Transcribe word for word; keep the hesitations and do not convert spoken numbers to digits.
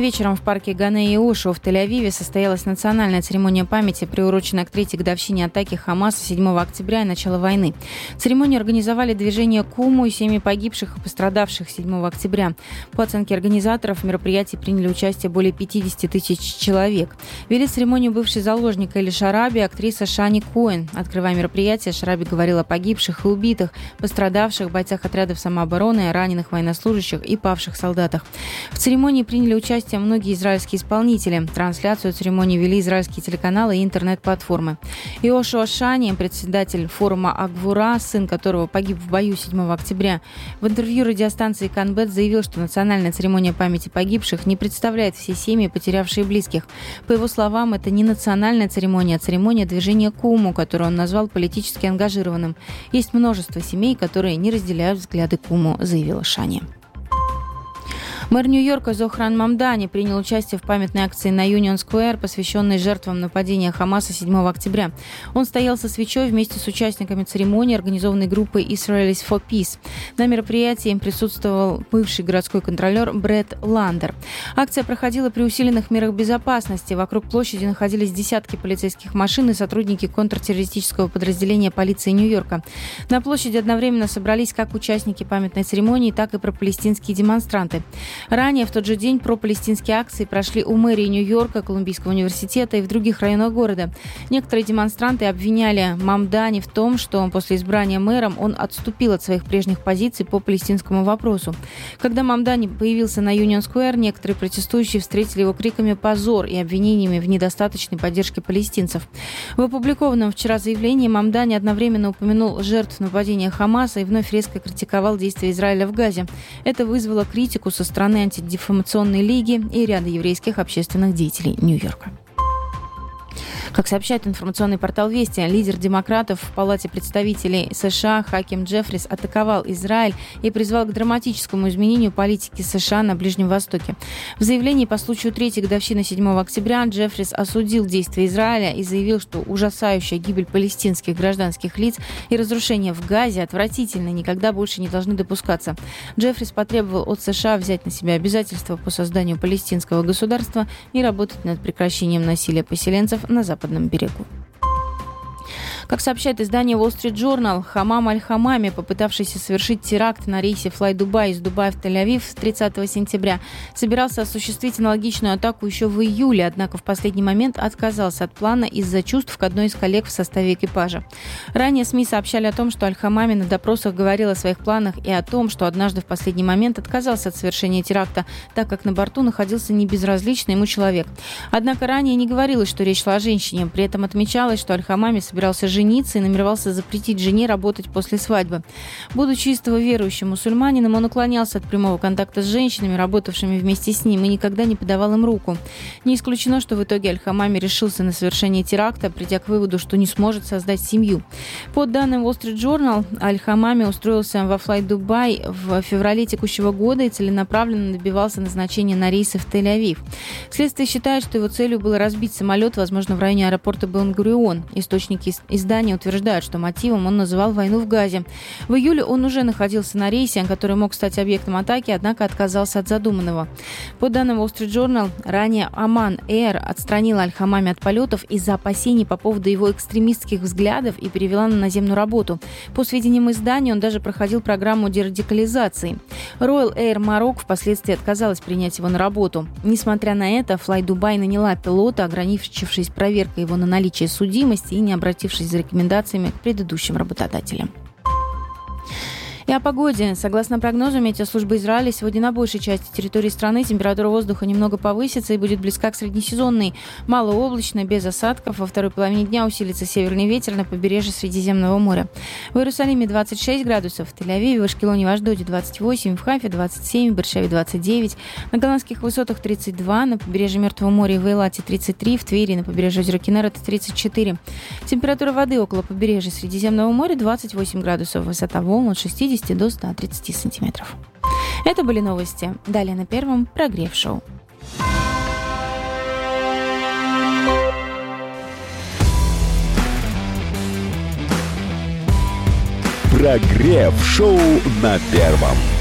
Вечером в парке Ганеи Ошу в Тель-Авиве состоялась национальная церемония памяти, приуроченная к третьей годовщине атаки Хамаса седьмого октября и начала войны. Церемонию организовали движение Куму и семьи погибших и пострадавших седьмого октября. По оценке организаторов, в мероприятии приняли участие более пятьдесят тысяч человек. Вели церемонию бывший заложник Эли Шараби, актриса Шани Коэн. Открывая мероприятие, Шараби говорила о погибших и убитых, пострадавших, бойцах отрядов самообороны, раненых военнослужащих и павших солдатах. В церемонии приняли участие многие израильские исполнители. Трансляцию церемонии вели израильские телеканалы и интернет-платформы. Иошуа Шани, председатель форума Агвура, сын которого погиб в бою седьмого октября, в интервью радиостанции Канбет заявил, что национальная церемония памяти погибших не представляет все семьи, потерявшие близких. По его словам, это не национальная церемония, а церемония движения Куму, которую он назвал политически ангажированным. Есть множество семей, которые не разделяют взгляды Куму, заявила Шани. Мэр Нью-Йорка Зохран Мамдани принял участие в памятной акции на Юнион-сквер, посвященной жертвам нападения Хамаса седьмого октября. Он стоял со свечой вместе с участниками церемонии, организованной группой Israelis for Peace. На мероприятии им присутствовал бывший городской контролер Брэд Ландер. Акция проходила при усиленных мерах безопасности. Вокруг площади находились десятки полицейских машин и сотрудники контртеррористического подразделения полиции Нью-Йорка. На площади одновременно собрались как участники памятной церемонии, так и пропалестинские демонстранты. Ранее в тот же день пропалестинские акции прошли у мэрии Нью-Йорка, Колумбийского университета и в других районах города. Некоторые демонстранты обвиняли Мамдани в том, что после избрания мэром он отступил от своих прежних позиций по палестинскому вопросу. Когда Мамдани появился на Юнион-сквер, некоторые протестующие встретили его криками «позор» и обвинениями в недостаточной поддержке палестинцев. В опубликованном вчера заявлении Мамдани одновременно упомянул жертв нападения Хамаса и вновь резко критиковал действия Израиля в Газе. Это вызвало критику со стороны антидефамационной лиги и ряда еврейских общественных деятелей Нью-Йорка. Как сообщает информационный портал «Вести», лидер демократов в Палате представителей США Хаким Джеффрис атаковал Израиль и призвал к драматическому изменению политики США на Ближнем Востоке. В заявлении по случаю третьей годовщины седьмого октября Джеффрис осудил действия Израиля и заявил, что ужасающая гибель палестинских гражданских лиц и разрушения в Газе отвратительны, никогда больше не должны допускаться. Джеффрис потребовал от США взять на себя обязательства по созданию палестинского государства и работать над прекращением насилия поселенцев на Западном берегу. Как сообщает издание Wall Street Journal, Хамам Аль-Хамами, попытавшийся совершить теракт на рейсе Fly Dubai из Дубая в Тель-Авив тридцатого сентября, собирался осуществить аналогичную атаку еще в июле, однако в последний момент отказался от плана из-за чувств к одной из коллег в составе экипажа. Ранее СМИ сообщали о том, что Аль-Хамами на допросах говорил о своих планах и о том, что однажды в последний момент отказался от совершения теракта, так как на борту находился небезразличный ему человек. Однако ранее не говорилось, что речь шла о женщине. При этом отмечалось, что Аль-Хамами собирался жениться и намеревался запретить жене работать после свадьбы. Будучи истово верующим мусульманином, он уклонялся от прямого контакта с женщинами, работавшими вместе с ним, и никогда не подавал им руку. Не исключено, что в итоге Аль-Хамами решился на совершение теракта, придя к выводу, что не сможет создать семью. По данным Wall Street Journal, Аль-Хамами устроился во Fly Dubai в феврале текущего года и целенаправленно добивался назначения на рейсы в Тель-Авив. Следствие считает, что его целью было разбить самолет, возможно, в районе аэропорта Бен-Гурион. Источники издания утверждают, что мотивом он называл войну в Газе. В июле он уже находился на рейсе, который мог стать объектом атаки, однако отказался от задуманного. По данным Wall Street Journal, ранее Оман Air отстранила Аль-Хамами от полетов из-за опасений по поводу его экстремистских взглядов и перевела на наземную работу. По сведениям издания, он даже проходил программу дерадикализации. Royal Air Maroc впоследствии отказалась принять его на работу. Несмотря на это, Fly Dubai наняла пилота, ограничившись проверкой его на наличие судимости и не обратившись за рекомендациями к предыдущим работодателям. И о погоде. Согласно прогнозу метеослужбы Израиля, сегодня на большей части территории страны температура воздуха немного повысится и будет близка к среднесезонной. Малооблачно, без осадков. Во второй половине дня усилится северный ветер на побережье Средиземного моря. В Иерусалиме двадцать шесть градусов, в Тель-Авиве, в Ашкелоне, в Ашдоде двадцать восемь, в Хайфе двадцать семь, в Бершеве двадцать девять, на Голландских высотах тридцать два, на побережье Мертвого моря и в Эйлате тридцать три, в Твери на побережье озера Кинерет тридцать четыре. Температура воды около побережья Средиземного моря двадцать восемь градусов, высота волн от шестидесяти до ста тридцати сантиметров. Это были новости. Далее на Первом прогрев шоу. Прогрев шоу на Первом.